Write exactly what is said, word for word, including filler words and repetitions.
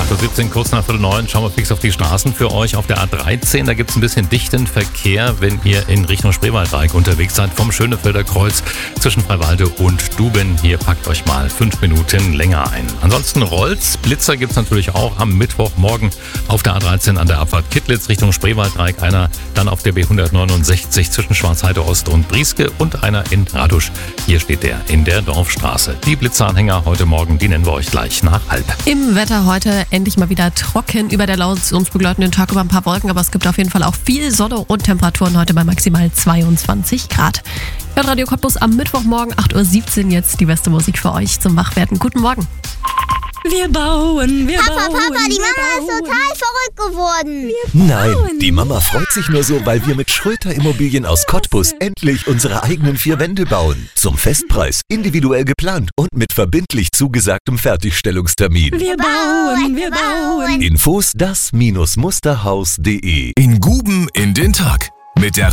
acht Uhr siebzehn, kurz nach Viertel neun, schauen wir fix auf die Straßen für euch. Auf der A dreizehn, da gibt es ein bisschen dichten Verkehr, wenn ihr in Richtung Spreewaldreieck unterwegs seid, vom Schönefelder Kreuz zwischen Freiwalde und Duben. Hier packt euch mal fünf Minuten länger ein. Ansonsten rollt's. Blitzer gibt es natürlich auch am Mittwochmorgen auf der A dreizehn an der Abfahrt Kittlitz Richtung Spreewaldreieck. Einer dann auf der B hundertneunundsechzig zwischen Schwarzheide Ost und Brieske und einer in Radusch. Hier steht der in der Dorfstraße. Die Blitzeranhänger heute Morgen, die nennen wir euch gleich nach halb. Im Wetter heute endlich mal wieder trocken. Über der Lausitz uns begleiten den Tag über ein paar Wolken, aber es gibt auf jeden Fall auch viel Sonne und Temperaturen heute bei maximal zweiundzwanzig Grad. Hört Radio Cottbus am Mittwochmorgen acht Uhr siebzehn jetzt die beste Musik für euch zum Wachwerden. Guten Morgen. Wir bauen, wir Papa, bauen. Papa, die wir Mama bauen. ist total verrückt geworden. Nein, die Mama freut sich nur so, weil wir mit Schröter Immobilien aus Cottbus endlich unsere eigenen vier Wände bauen. Zum Festpreis, individuell geplant und mit verbindlich zugesagtem Fertigstellungstermin. Wir bauen, wir bauen. Infos das Musterhaus punkt de. In Guben in den Tag mit der